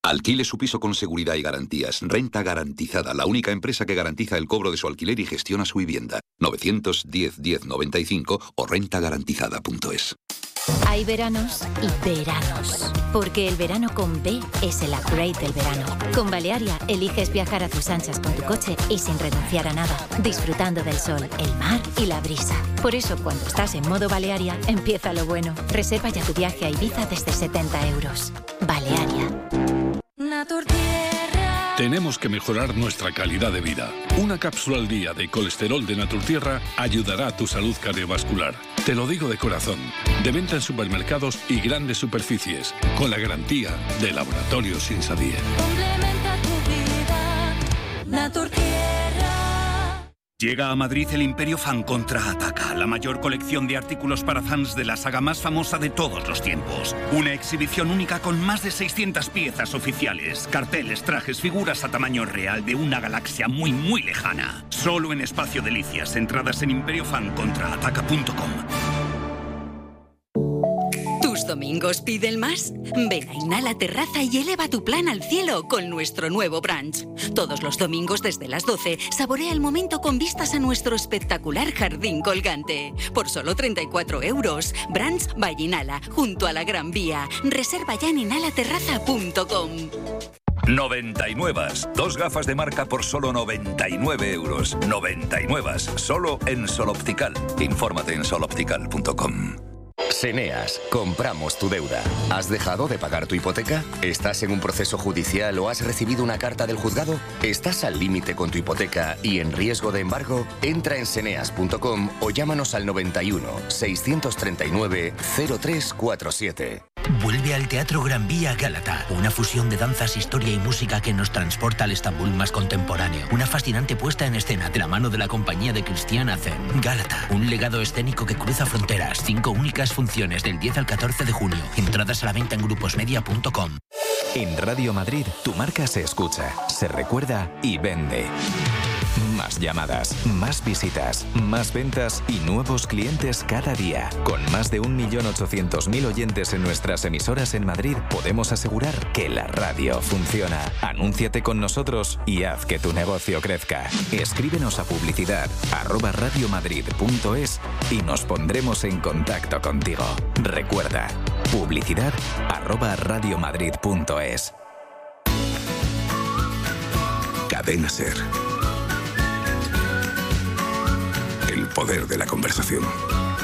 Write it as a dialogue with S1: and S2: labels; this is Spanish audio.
S1: Alquile su piso con seguridad y garantías. Renta Garantizada, la única empresa que garantiza el cobro de su alquiler y gestiona su vivienda. 910-1095 o rentagarantizada.es.
S2: Hay veranos y veranos. Porque el verano con B es el upgrade del verano. Con Balearia eliges viajar a tus anchas con tu coche y sin renunciar a nada. Disfrutando del sol, el mar y la brisa. Por eso, cuando estás en modo Balearia, empieza lo bueno. Reserva ya tu viaje a Ibiza desde 70 euros. Balearia.
S3: Tenemos que mejorar nuestra calidad de vida. Una cápsula al día de colesterol de Naturtierra ayudará a tu salud cardiovascular. Te lo digo de corazón. De venta en supermercados y grandes superficies. Con la garantía de Laboratorios Insadier.
S4: Complementa tu vida, Naturtierra.
S5: Llega a Madrid el Imperio Fan Contraataca, la mayor colección de artículos para fans de la saga más famosa de todos los tiempos. Una exhibición única con más de 600 piezas oficiales, carteles, trajes, figuras a tamaño real de una galaxia muy, muy lejana. Solo en Espacio Delicias, entradas en imperiofancontraataca.com.
S6: ¿Tus domingos piden más? Ven a Inhala Terraza y eleva tu plan al cielo con nuestro nuevo brunch. Todos los domingos desde las 12, saborea el momento con vistas a nuestro espectacular jardín colgante. Por solo 34 euros, Brunch by Inhala, junto a la Gran Vía. Reserva ya en inhalaterraza.com.
S7: 99. Dos gafas de marca por solo 99 euros. 99. Solo en Sol Optical. Infórmate en soloptical.com.
S8: Seneas, compramos tu deuda. ¿Has dejado de pagar tu hipoteca? ¿Estás en un proceso judicial o has recibido una carta del juzgado? ¿Estás al límite con tu hipoteca y en riesgo de embargo? Entra en seneas.com o llámanos al 91 639 0347.
S9: Vuelve al Teatro Gran Vía Gálata, una fusión de danzas, historia y música que nos transporta al Estambul más contemporáneo. Una fascinante puesta en escena de la mano de la compañía de Cristian Azen. Gálata, un legado escénico que cruza fronteras. 5 únicas funciones del 10 al 14 de junio. Entradas a la venta en gruposmedia.com.
S10: En Radio Madrid, tu marca se escucha, se recuerda y vende. Más llamadas, más visitas, más ventas y nuevos clientes cada día. Con más de 1.800.000 oyentes en nuestras emisoras en Madrid, podemos asegurar que la radio funciona. Anúnciate con nosotros y haz que tu negocio crezca. Escríbenos a publicidad@radiomadrid.es y nos pondremos en contacto contigo. Recuerda, publicidad@radiomadrid.es.
S1: Cadena Ser. El poder de la conversación.